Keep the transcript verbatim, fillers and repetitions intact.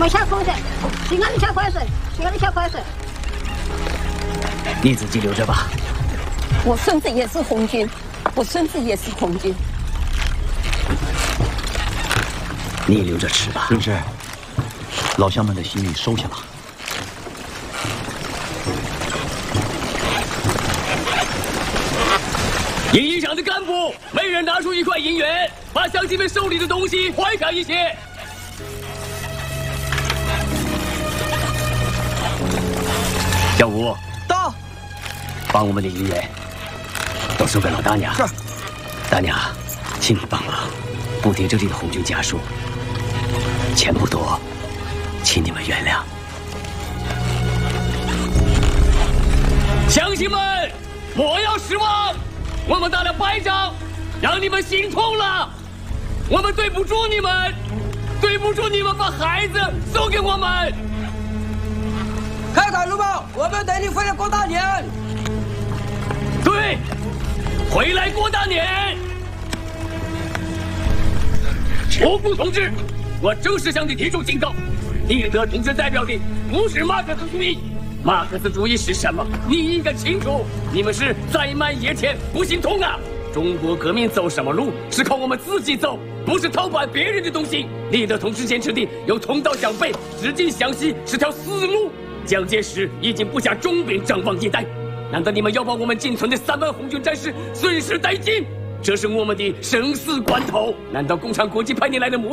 我小伙子，亲爱的小伙子，亲爱的小伙子， 你自己留着吧。 我孙子也是红军，我孙子也是红军。 你留着吃吧。 军师，老乡们的心意收下吧。 营营上的干部，每人拿出一块银元，把乡亲们手里的东西还开一些。小吴， 到， 把我们的银元都送给老大娘。 是， 大娘，请你帮忙补贴这里的红军家属，钱不多，请你们原谅。乡亲们，莫要失望，我们打了败仗，让你们心痛了，我们对不住你们，对不住你们把孩子送给我们。 开开路吧，我们带你回来过大年。 对，回来过大年。伯父同志，我正式向你提出警告，蒂德同志代表的不是马克思主义。马克思主义是什么？你应该清楚。你们是在漫野田，不心痛啊！中国革命走什么路？是靠我们自己走，不是偷搬别人的东西。蒂德同志坚持的有同道向北、直进向西是条死路。蒋介石已经布下重兵张望以待，难道你们要把我们仅存的三万红军战士损失殆尽？这是我们的生死关头。难道共产国际派你来的目